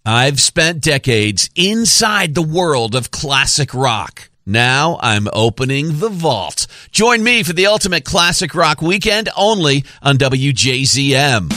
I've spent decades inside the world of classic rock. Now I'm opening the vault. Join me for the ultimate classic rock weekend only on WJZM.